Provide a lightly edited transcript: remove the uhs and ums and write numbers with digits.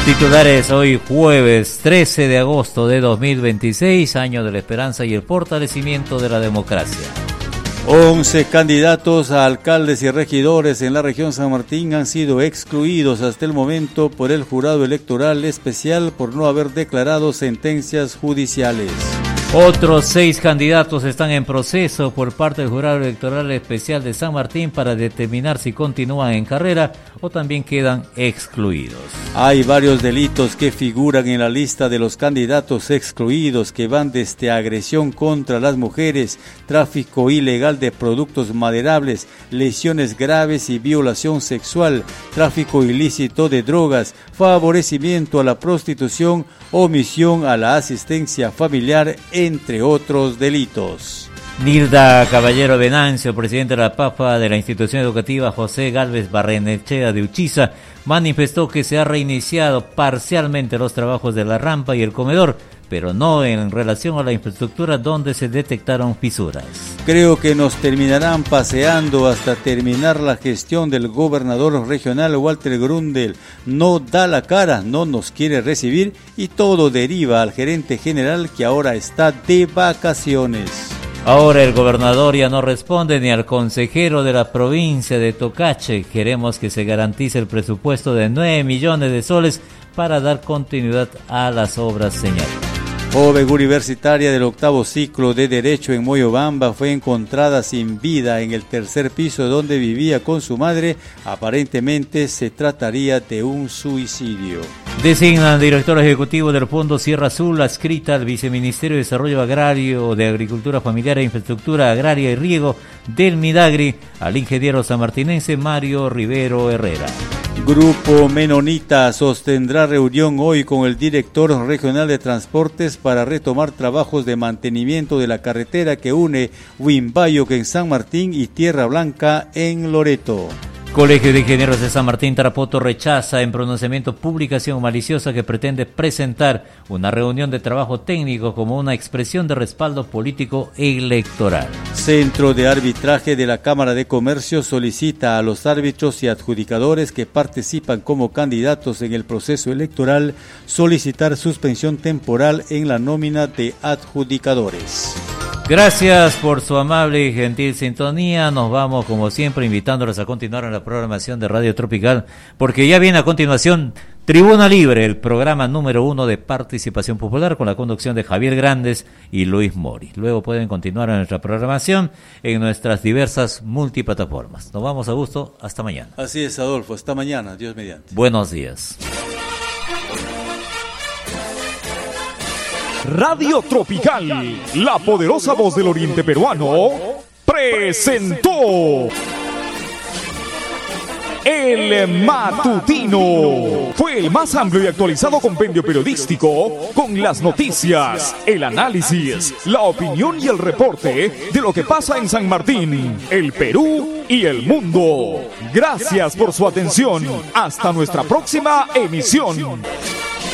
Titulares hoy jueves 13 de agosto de 2026, año de la esperanza y el fortalecimiento de la democracia. 11 candidatos a alcaldes y regidores en la región San Martín han sido excluidos hasta el momento por el jurado electoral especial por no haber declarado sentencias judiciales. Otros 6 candidatos están en proceso por parte del Jurado Electoral Especial de San Martín para determinar si continúan en carrera o también quedan excluidos. Hay varios delitos que figuran en la lista de los candidatos excluidos que van desde agresión contra las mujeres, tráfico ilegal de productos maderables, lesiones graves y violación sexual, tráfico ilícito de drogas, favorecimiento a la prostitución, omisión a la asistencia familiar, entre otros delitos. Nilda Caballero Venancio, presidente de la PAFA de la institución educativa José Gálvez Barrenechea de Uchiza, manifestó que se ha reiniciado parcialmente los trabajos de la rampa y el comedor, pero no en relación a la infraestructura donde se detectaron fisuras. Creo que nos terminarán paseando hasta terminar la gestión del gobernador regional Walter Grundel. No da la cara, no nos quiere recibir y todo deriva al gerente general que ahora está de vacaciones. Ahora el gobernador ya no responde ni al consejero de la provincia de Tocache. Queremos que se garantice el presupuesto de 9 millones de soles para dar continuidad a las obras señaladas. Joven universitaria del 8º ciclo de Derecho en Moyobamba fue encontrada sin vida en el tercer piso donde vivía con su madre. Aparentemente se trataría de un suicidio. Designan director ejecutivo del Fondo Sierra Azul adscrita al Viceministerio de Desarrollo Agrario, de Agricultura Familiar e Infraestructura Agraria y Riego del Midagri al ingeniero sanmartinense Mario Rivero Herrera. Grupo Menonita sostendrá reunión hoy con el director regional de transportes para retomar trabajos de mantenimiento de la carretera que une Huimbayo en San Martín y Tierra Blanca en Loreto. Colegio de Ingenieros de San Martín Tarapoto rechaza en pronunciamiento publicación maliciosa que pretende presentar una reunión de trabajo técnico como una expresión de respaldo político electoral. Centro de Arbitraje de la Cámara de Comercio solicita a los árbitros y adjudicadores que participan como candidatos en el proceso electoral solicitar suspensión temporal en la nómina de adjudicadores. Gracias por su amable y gentil sintonía. Nos vamos, como siempre, invitándoles a continuar en la programación de Radio Tropical, porque ya viene a continuación Tribuna Libre, el programa número 1 de participación popular con la conducción de Javier Grandes y Luis Mori. Luego pueden continuar en nuestra programación en nuestras diversas multiplataformas. Nos vamos a gusto. Hasta mañana. Así es, Adolfo. Hasta mañana. Dios mediante. Buenos días. Radio Tropical, la poderosa voz del oriente peruano, presentó El Matutino. Fue el más amplio y actualizado compendio periodístico con las noticias, el análisis, la opinión y el reporte de lo que pasa en San Martín, el Perú y el mundo. Gracias por su atención. Hasta nuestra próxima emisión.